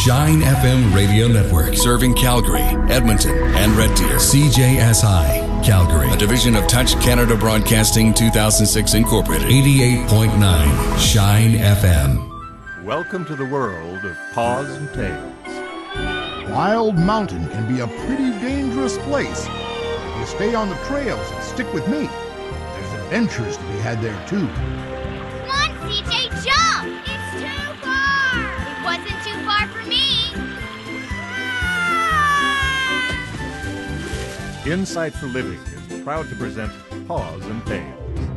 Shine FM Radio Network, serving Calgary, Edmonton, and Red Deer. CJSI, Calgary, a division of Touch Canada Broadcasting 2006 Incorporated. 88.9 Shine FM. Welcome to the world of Paws and Tails. Wild Mountain can be a pretty dangerous place. If you stay on the trails and stick with me, there's adventures to be had there too. Come on, CJ, jump! It's too far! It wasn't too far for me! Insight for Living is proud to present Paws and Tails.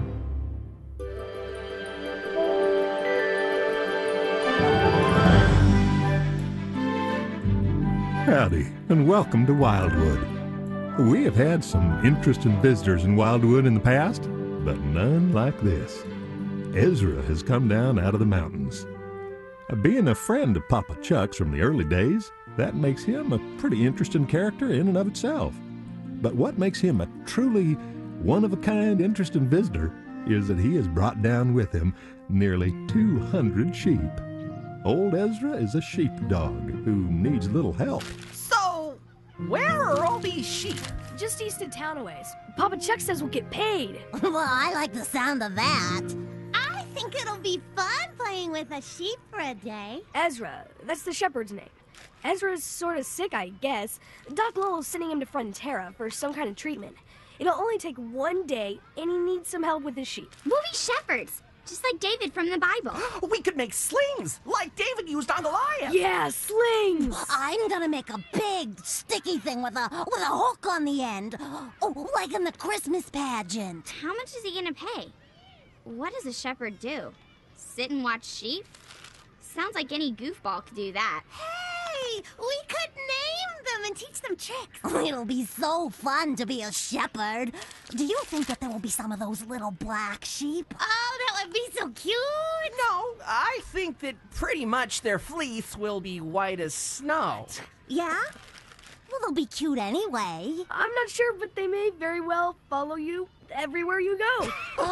Howdy, and welcome to Wildwood. We have had some interesting visitors in Wildwood in the past, but none like this. Ezra has come down out of the mountains. Being a friend of Papa Chuck's from the early days, that makes him a pretty interesting character in and of itself. But what makes him a truly one-of-a-kind interesting visitor is that he has brought down with him nearly 200 sheep. Old Ezra is a sheepdog who needs little help. So, where are all these sheep? Just east of town a ways. Papa Chuck says we'll get paid. Well, I like the sound of that. I think it'll be fun playing with a sheep for a day. Ezra, that's the shepherd's name. Ezra's sort of sick, I guess. Doc Lowell's sending him to Frontera for some kind of treatment. It'll only take one day, and he needs some help with his sheep. We'll be shepherds, just like David from the Bible. We could make slings, like David used on Goliath. Yeah, slings! I'm gonna make a big, sticky thing with a hook on the end. Oh, like in the Christmas pageant. How much is he gonna pay? What does a shepherd do? Sit and watch sheep? Sounds like any goofball could do that. Hey, we could name them and teach them tricks. It'll be so fun to be a shepherd. Do you think that there will be some of those little black sheep? Oh, that would be so cute. No, I think that pretty much their fleece will be white as snow. Yeah? Well, they'll be cute anyway. I'm not sure, but they may very well follow you everywhere you go.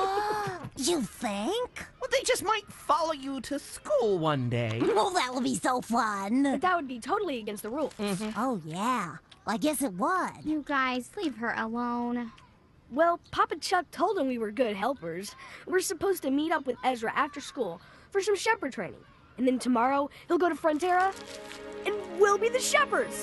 You think? Well, they just might follow you to school one day. Well, that will be so fun. But that would be totally against the rules. Oh, yeah. I guess it would. You guys, leave her alone. Well, Papa Chuck told him we were good helpers. We're supposed to meet up with Ezra after school for some shepherd training. And then tomorrow, he'll go to Frontera, and we'll be the shepherds.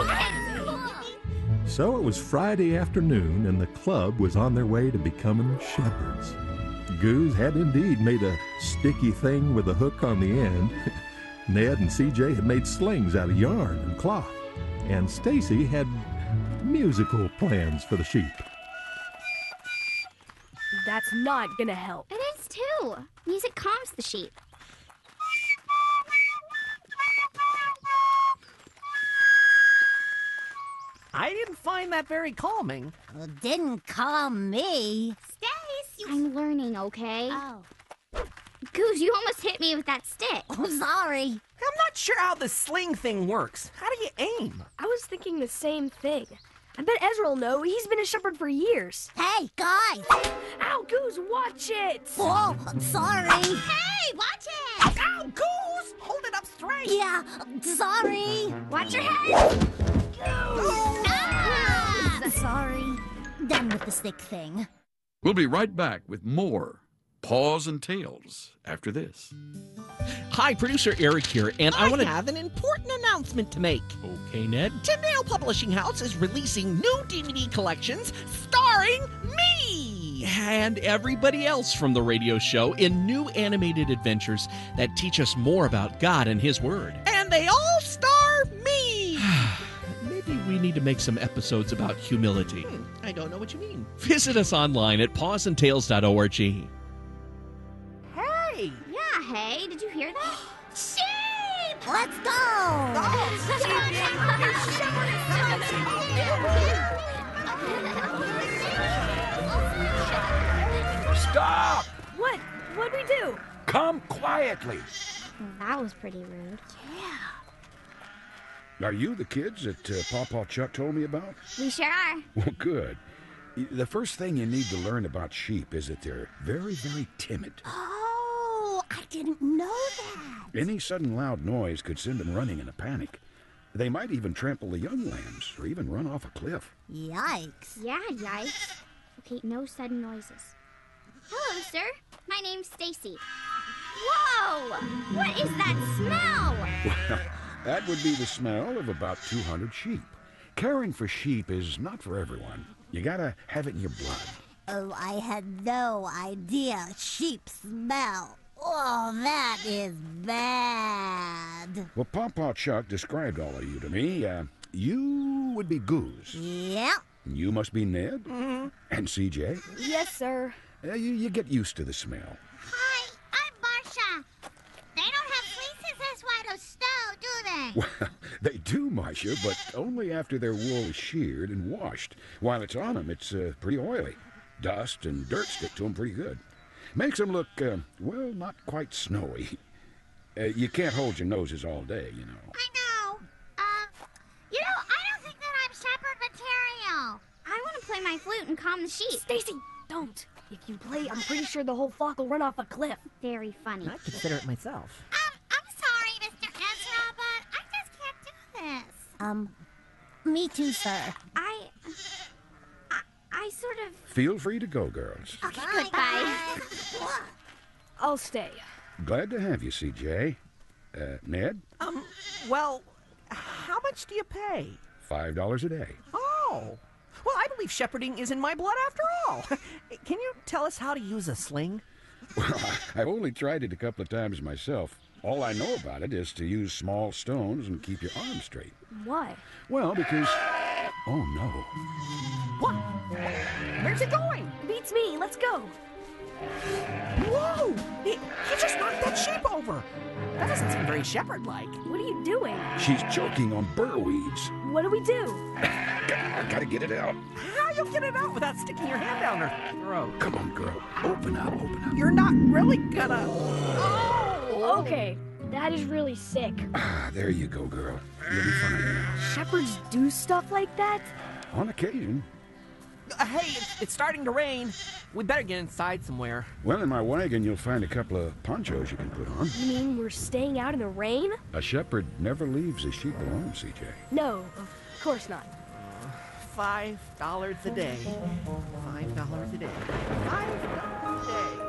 So it was Friday afternoon, and the club was on their way to becoming shepherds. Goose had indeed made a sticky thing with a hook on the end. Ned and CJ had made slings out of yarn and cloth. And Stacy had musical plans for the sheep. That's not gonna help. It is too. Music calms the sheep. I didn't find that very calming. It didn't calm me. Stace, I'm learning, okay? Oh. Goose, you almost hit me with that stick. I'm sorry. I'm not sure how the sling thing works. How do you aim? I was thinking the same thing. I bet Ezra will know. He's been a shepherd for years. Hey, guys. Ow, Goose, watch it! Oh, I'm sorry. Hey, watch it! Ow, Goose! Hold it up straight! Yeah, sorry. Watch your head! Sorry. Done with the stick thing. We'll be right back with more Paws and Tails after this. Hi, producer Eric here, and I want to have an important announcement to make. Okay, Ned. Tyndale Publishing House is releasing new DVD collections starring me! And everybody else from the radio show in new animated adventures that teach us more about God and His Word. And they all star me! Maybe we need to make some episodes about humility. I don't know what you mean. Visit us online at pawsandtails.org. Hey! Yeah, hey, did you hear that? Sheep! Let's go! Stop! What? What'd we do? Come quietly. That was pretty rude. Are you the kids that Pawpaw Chuck told me about? We sure are. Well, good. The first thing you need to learn about sheep is that they're very, very timid. Oh, I didn't know that. Any sudden loud noise could send them running in a panic. They might even trample the young lambs or even run off a cliff. Yikes. Yeah, yikes. Okay, no sudden noises. Hello, sir. My name's Stacy. Whoa! What is that smell? Well, that would be the smell of about 200 sheep. Caring for sheep is not for everyone. You gotta have it in your blood. Oh, I had no idea sheep smell. Oh, that is bad. Well, Pawpaw Chuck described all of you to me. You would be Goose. Yeah. You must be Ned. Mm-hmm. And CJ. Yes, sir. You get used to the smell. Hi, I'm Marcia. They don't have fleeces as white as snow, do they? Well, they do, Marcia, but only after their wool is sheared and washed. While it's on them, it's pretty oily. Dust and dirt stick to them pretty good. Makes them look, well, not quite snowy. You can't hold your noses all day, you know. I know. I don't think that I'm shepherd material. I want to play my flute and calm the sheep. Stacy, don't. If you play, I'm pretty sure the whole flock will run off a cliff. Very funny. I consider it myself. I'm sorry, Mr. Ezra, but I just can't do this. Me too, sir. I sort of... Feel free to go, girls. Okay, goodbye. I'll stay. Glad to have you, CJ. Ned? Well, how much do you pay? $5 a day. Oh. Well, I believe shepherding is in my blood after all. Can you tell us how to use a sling? Well, I've only tried it a couple of times myself. All I know about it is to use small stones and keep your arms straight. Why? Well, because... Oh, no. What? Where's it going? Beats me. Let's go. Whoa! He just knocked that sheep over. That doesn't seem very shepherd-like. What are you doing? She's choking on burr weeds. What do we do? Gotta get it out. How you get it out without sticking your hand down her throat? Come on, girl. Open up, open up. You're not really gonna... Oh! Okay, that is really sick. Ah, there you go, girl. You'll be fine now. Shepherds do stuff like that? On occasion. Hey, it's starting to rain. We better get inside somewhere. Well, in my wagon, you'll find a couple of ponchos you can put on. You mean we're staying out in the rain? A shepherd never leaves his sheep alone, CJ. No, of course not. $5 a day. $5 a day. $5 a day.